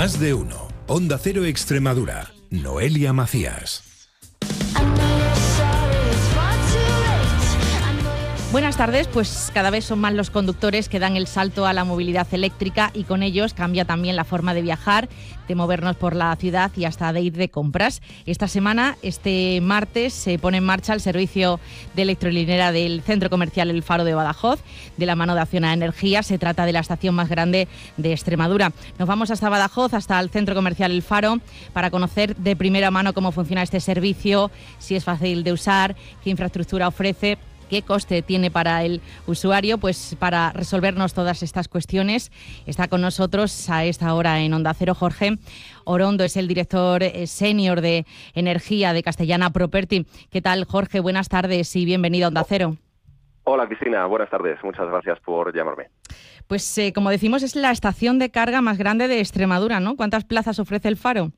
Más de uno. Onda Cero Extremadura. Noelia Macías. Buenas tardes, pues cada vez son más los conductores que dan el salto a la movilidad eléctrica y con ellos cambia también la forma de viajar, de movernos por la ciudad y hasta de ir de compras. Esta semana, este martes, se pone en marcha el servicio de electrolinera del Centro Comercial El Faro de Badajoz, de la mano de Acciona Energía. Se trata de la estación más grande de Extremadura. Nos vamos hasta Badajoz, hasta el Centro Comercial El Faro, para conocer de primera mano cómo funciona este servicio, si es fácil de usar, qué infraestructura ofrece, qué coste tiene para el usuario. Pues para resolvernos todas estas cuestiones está con nosotros a esta hora en Onda Cero Jorge Orondo, es el director senior de Energía de Castellana Property. ¿Qué tal, Jorge? Buenas tardes y bienvenido a Onda Cero. Hola, Cristina. Buenas tardes. Muchas gracias por llamarme. Pues como decimos, es la estación de carga más grande de Extremadura, ¿no? ¿Cuántas plazas ofrece el Faro?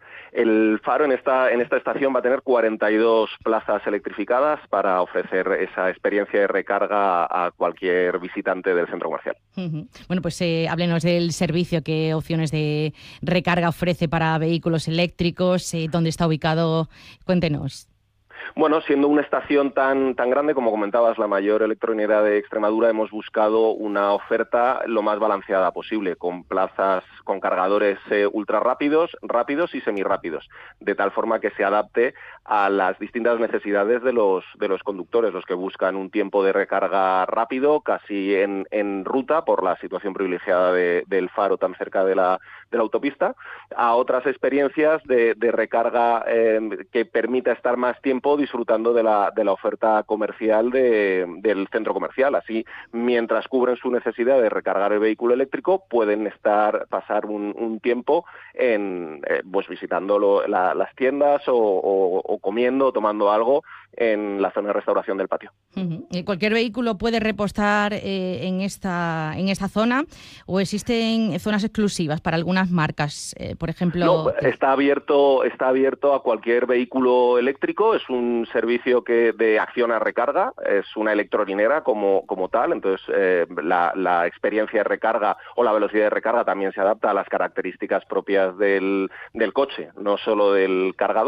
El Faro en esta estación va a tener 42 plazas electrificadas para ofrecer esa experiencia de recarga a cualquier visitante del centro comercial. Bueno, pues háblenos del servicio, qué opciones de recarga ofrece para vehículos eléctricos, dónde está ubicado, cuéntenos. Bueno, siendo una estación tan grande, como comentabas, la mayor electrolinera de Extremadura, hemos buscado una oferta lo más balanceada posible, con plazas, con cargadores ultra rápidos y semirrápidos, de tal forma que se adapte a las distintas necesidades de los conductores, los que buscan un tiempo de recarga rápido, casi en ruta, por la situación privilegiada del Faro tan cerca de la autopista, a otras experiencias de recarga que permita estar más tiempo disfrutando de la oferta comercial del centro comercial. Así, mientras cubren su necesidad de recargar el vehículo eléctrico, pueden pasar un tiempo pues visitando las tiendas o comiendo o tomando algo en la zona de restauración del patio. ¿Cualquier vehículo puede repostar en esta zona o existen zonas exclusivas para algunas marcas, por ejemplo? No, está abierto a cualquier vehículo eléctrico. Es un servicio de Acciona Recarga, es una electrolinera como tal. Entonces la experiencia de recarga o la velocidad de recarga también se adapta a las características propias del coche, no solo del cargador.